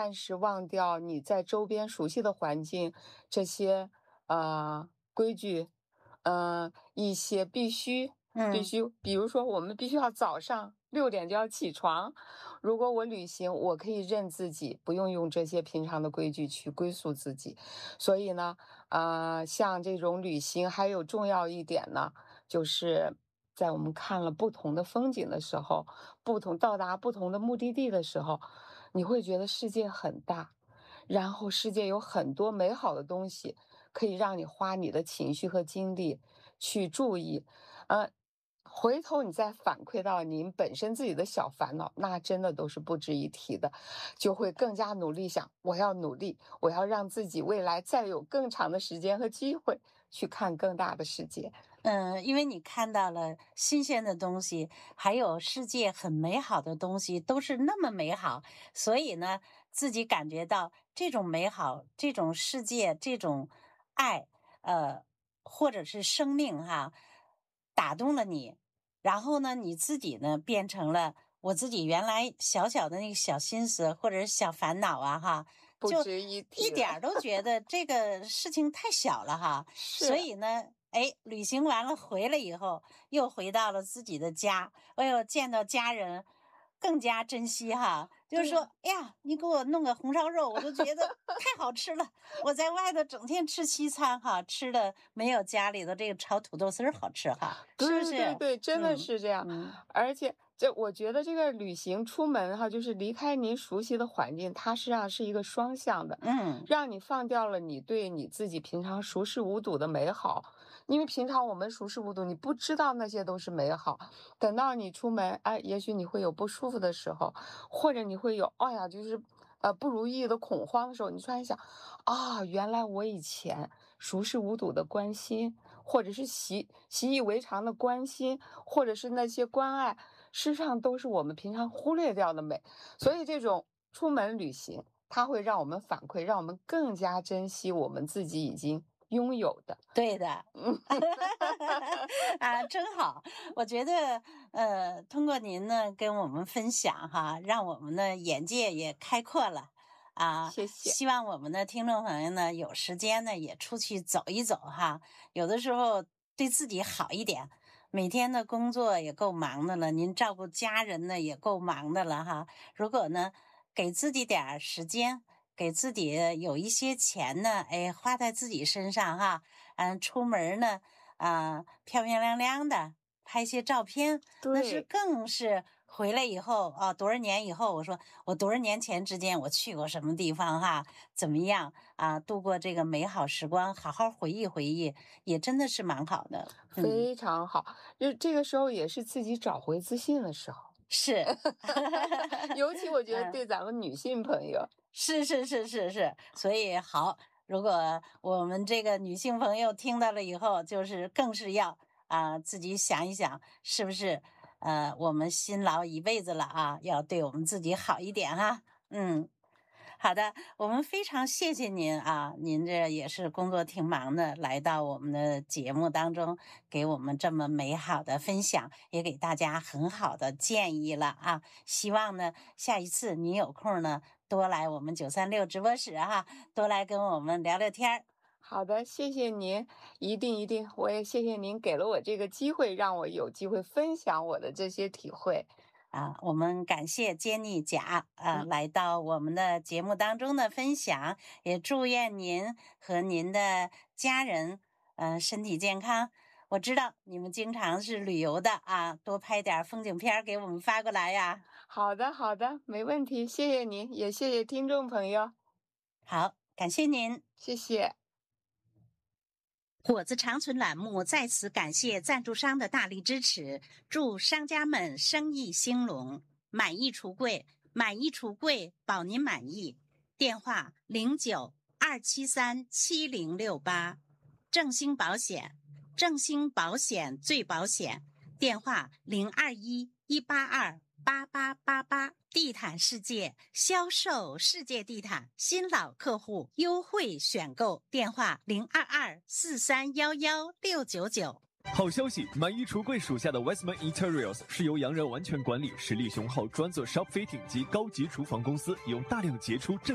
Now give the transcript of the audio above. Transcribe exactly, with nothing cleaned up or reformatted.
暂时忘掉你在周边熟悉的环境，这些呃规矩，呃一些必须必嗯须，比如说我们必须要早上六点就要起床。如果我旅行，我可以任自己，不用用这些平常的规矩去归宿自己。所以呢，呃，像这种旅行，还有重要一点呢，就是在我们看了不同的风景的时候，不同到达不同的目的地的时候，你会觉得世界很大，然后世界有很多美好的东西，可以让你花你的情绪和精力去注意。呃，回头你再反馈到您本身自己的小烦恼，那真的都是不值一提的，就会更加努力想，我要努力，我要让自己未来再有更长的时间和机会去看更大的世界。 嗯，因为你看到了新鲜的东西，还有世界很美好的东西，都是那么美好，所以呢，自己感觉到这种美好、这种世界、这种爱，呃，或者是生命哈，打动了你。然后呢，你自己呢，变成了我自己原来小小的那个小心思或者是小烦恼啊哈，就不值一提了。 一点儿都觉得这个事情太小了哈。所是。 以呢，哎，旅行完了回来以后，又回到了自己的家，哎呦，见到家人更加珍惜哈。就是说， 对呀。 哎呀，你给我弄个红烧肉，我都觉得太好吃了。我在外头整天吃西餐哈，吃的没有家里的这个炒土豆丝儿好吃哈，是不对对是？ 对，真的嗯是这样。 嗯而且这我觉得这个旅行出门哈，就是离开您熟悉的环境，它实际上是一个双向的， 嗯， 让你放掉了你对你自己平常熟视无睹的美好。因为平常我们熟视无睹，你不知道那些都是美好。等到你出门，哎，也许你会有不舒服的时候，或者你会有，哎呀，就是呃不如意的恐慌的时候，你突然想，啊，原来我以前熟视无睹的关心，或者是习习以为常的关心，或者是那些关爱，事实上都是我们平常忽略掉的美。所以这种出门旅行，它会让我们反馈，让我们更加珍惜我们自己已经拥有的。 对的。 嗯。 啊，真好！我觉得，呃，通过您呢跟我们分享哈，让我们的眼界也开阔了啊。 谢谢。 希望我们的听众朋友呢有时间呢也出去走一走哈，有的时候对自己好一点。每天的工作也够忙的了，您照顾家人呢也够忙的了哈。如果呢给自己点儿时间，给自己有一些钱呢，哎，花在自己身上哈。嗯，出门呢，啊、漂漂亮亮的拍些照片，那是对。 更是回来以后啊，多少年以后，我说我多少年前之间我去过什么地方哈，怎么样啊，度过这个美好时光，好好回忆回忆，也真的是蛮好的。嗯， 非常好，就这个时候也是自己找回自信的时候。 是。 尤其我觉得嗯。 对咱们女性朋友。 是是是是是，所以好，如果我们这个女性朋友听到了以后，就是更是要啊、自己想一想，是不是呃我们辛劳一辈子了啊，要对我们自己好一点哈。嗯。好的，我们非常谢谢您啊，您这也是工作挺忙的，来到我们的节目当中，给我们这么美好的分享，也给大家很好的建议了啊。希望呢，下一次您有空呢，多来我们九三六直播室哈，多来跟我们聊聊天儿。 好的，谢谢您，一定一定，我也谢谢您给了我这个机会，让我有机会分享我的这些体会。 啊，我们感谢 Jenny 贾啊嗯。 来到我们的节目当中的分享，也祝愿您和您的家人嗯、呃身体健康。我知道你们经常是旅游的啊，多拍点风景片给我们发过来呀。 好的，好的，没问题，谢谢您，也谢谢听众朋友， 好，感谢您。 谢谢。 火子长存栏目在此感谢赞助商的大力支持，祝商家们生意兴隆，满意橱柜，满意橱柜保您满意。电话零九二七三七零六八，正兴保险，正兴保险最保险。电话零二一一八二八八八八。地毯世界销售世界地毯，新老客户优惠选购，电话零二二四三幺幺六九九。 好消息，满意橱柜属下的 Westman Interiors 是由洋人完全管理、实力雄厚、专做 shop fitting 及高级厨房公司，有大量杰出正